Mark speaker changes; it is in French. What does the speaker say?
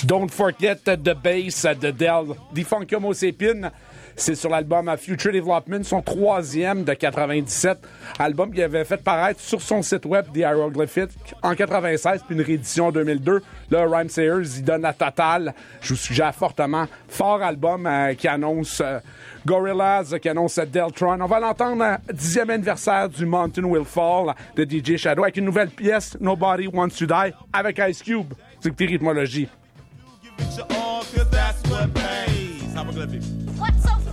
Speaker 1: Don't Forget the Bass de Del Defunct Homo Sapien. C'est sur l'album Future Development, son 3e de 97. Album qu'il avait fait paraître sur son site web The Hieroglyphic en 96, puis une réédition en 2002. Là, Rhyme Sayers, il donne la totale. Je vous suggère fortement. Fort album qui annonce Gorillaz, qui annonce Deltron. On va l'entendre, 10e anniversaire du Mountain Will Fall de DJ Shadow, avec une nouvelle pièce, Nobody Wants to Die, avec Ice Cube. C'est que Rythmologie.
Speaker 2: Give it your all, 'cause that's what pays. Hieroglyphic.